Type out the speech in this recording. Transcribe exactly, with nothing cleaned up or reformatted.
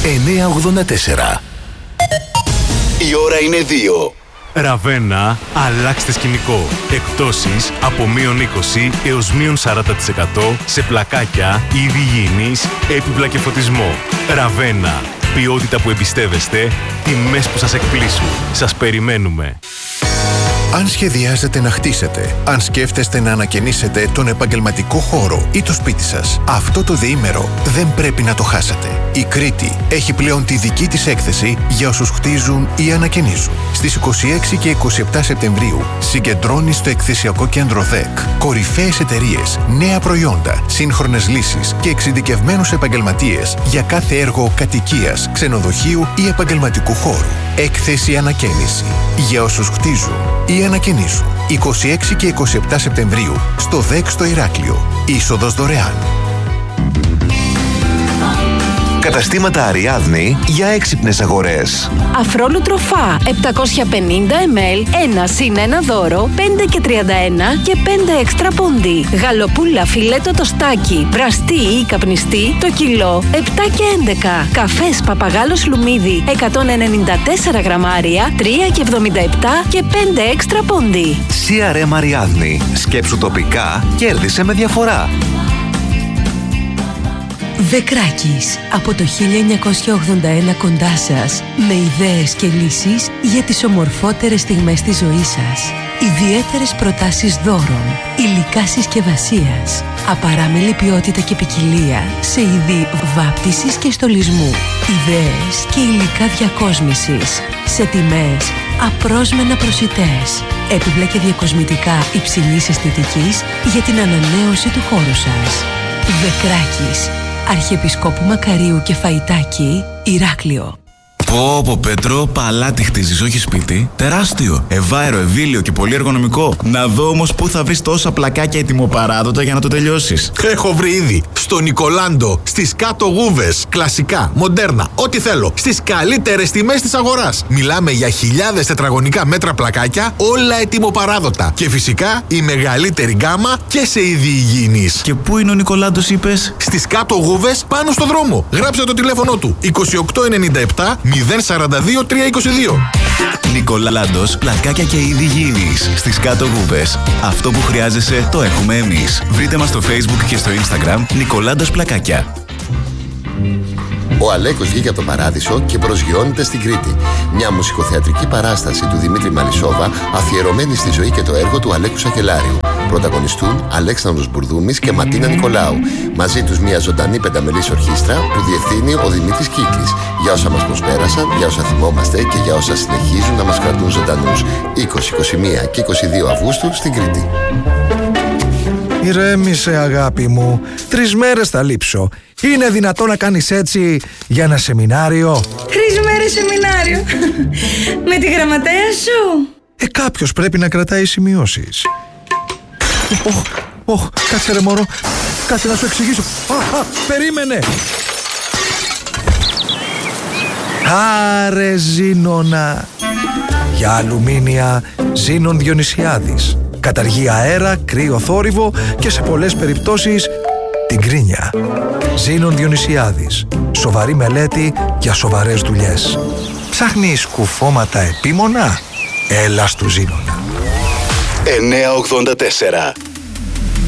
εννιακόσια ογδόντα τέσσερα. Η ώρα είναι δύο. Ραβένα, αλλάξτε σκηνικό. Εκπτώσεις από μείον είκοσι έως μείον σαράντα τοις εκατό σε πλακάκια, είδη υγιεινής, έπιπλα και φωτισμό. Ραβένα, ποιότητα που εμπιστεύεστε, τιμές που σας εκπλήσουν. Σας περιμένουμε. Αν σχεδιάζετε να χτίσετε, αν σκέφτεστε να ανακαινήσετε τον επαγγελματικό χώρο ή το σπίτι σας, αυτό το διήμερο δεν πρέπει να το χάσετε. Η Κρήτη έχει πλέον τη δική της έκθεση για όσους χτίζουν ή ανακαινίζουν. Στις είκοσι έξι και είκοσι επτά Σεπτεμβρίου συγκεντρώνει στο εκθεσιακό κέντρο ΔΕΚ κορυφαίες εταιρείες, νέα προϊόντα, σύγχρονες λύσεις και εξειδικευμένους επαγγελματίες για κάθε έργο κατοικίας, ξενοδοχείου ή επαγγελματικού χώρου. Έκθεση ανακαίνιση για όσους χτίζουν ή ανακαινίζουν. είκοσι έξι και είκοσι επτά Σεπτεμβρίου στο ΔΕΚ στο Ηράκλειο. Είσοδος δωρεάν. Καταστήματα Αριάδνη για έξυπνες αγορές. Αφρόλουτρο Φα επτακόσια πενήντα μιλιλίτρια, ένα συν ένα δώρο, πέντε και τριάντα ένα και πέντε έξτρα πόντι. Γαλοπούλα φιλέτο τοστάκι, βραστή ή καπνιστή, το κιλό επτά και έντεκα. Καφές Παπαγάλος Λουμίδι εκατόν ενενήντα τέσσερα γραμμάρια, τρία και εβδομήντα επτά και πέντε έξτρα πόντι. σι αρ εμ Αριάδνη. Σκέψου τοπικά, κέρδισε με διαφορά. Δεκράκης, από το χίλια εννιακόσια ογδόντα ένα κοντά σας, με ιδέες και λύσεις για τις ομορφότερες στιγμές της ζωής σας. Ιδιαίτερες προτάσεις δώρων, υλικά συσκευασίας, απαράμιλη ποιότητα και ποικιλία σε είδη βάπτισης και στολισμού, ιδέες και υλικά διακόσμησης, σε τιμές απρόσμενα προσιτές, έπιπλα και διακοσμητικά υψηλής αισθητικής για την ανανέωση του χώρου σας. Δεκράκης, Αρχιεπισκόπου Μακαρίου και Φαϊτάκη, Ηράκλειο. Πω πω Πέτρο, παλάτι χτίζεις, όχι σπίτι. Τεράστιο, ευάερο, ευήλιο και πολύ εργονομικό. Να δω όμως πού θα βρεις τόσα πλακάκια ετοιμοπαράδοτα για να το τελειώσεις. Έχω βρει ήδη. Στο Νικολάντο, στις κάτω γούβες. Κλασικά, μοντέρνα, ό,τι θέλω. Στις καλύτερες τιμές της αγοράς. Μιλάμε για χιλιάδες τετραγωνικά μέτρα πλακάκια, όλα ετοιμοπαράδοτα. Και φυσικά η μεγαλύτερη γκάμα και σε είδη υγιεινής. Και πού είναι ο Νικολάντος, είπες? Στις κάτω γούβες, πάνω στο δρόμο. Γράψε το τηλέφωνο του. είκοσι οκτώ ενενήντα επτά μηδέν σαράντα δύο τριακόσια είκοσι δύο. Νικολάντος, πλακάκια και είδη υγιεινής. Στις κάτω γούβες. Αυτό που χρειάζεσαι το έχουμε εμείς. Βρείτε μας στο Facebook και στο Instagram Νικολάντος Πλακάκια. Ο Αλέκος βγήκε από το Παράδεισο και προσγειώνεται στην Κρήτη. Μια μουσικοθεατρική παράσταση του Δημήτρη Μαλισσόβα αφιερωμένη στη ζωή και το έργο του Αλέκου Σακελάριου. Πρωταγωνιστούν Αλέξανδρος Μπουρδούμης και Ματίνα Νικολάου. Μαζί τους μια ζωντανή πενταμελής ορχήστρα που διευθύνει ο Δημήτρης Κύκλης. Για όσα μας προσπέρασαν, για όσα θυμόμαστε και για όσα συνεχίζουν να μας κρατούν ζωντανούς. είκοσι, είκοσι ένα και είκοσι δύο Αυγούστου στην Κρήτη. Ηρέμησε αγάπη μου, τρεις μέρες θα λείψω. Είναι δυνατό να κάνεις έτσι για ένα σεμινάριο? Τρεις μέρες σεμινάριο? Με τη γραμματέα σου? Ε, κάποιος πρέπει να κρατάει σημειώσεις. Ωχ, ωχ, κάτσε ρε μωρό, κάτσε να σου εξηγήσω. Α, α, περίμενε. Άρε Ζήνονα. Για αλουμίνια Ζήνων Διονυσιάδης. Καταργεί αέρα, κρύο θόρυβο και σε πολλές περιπτώσεις την κρίνια. Ζήνων Διονυσιάδης. Σοβαρή μελέτη για σοβαρές δουλειές. Ψάχνεις κουφώματα επίμονα? Έλα στου Ζήνονα. εννιακόσια ογδόντα τέσσερα.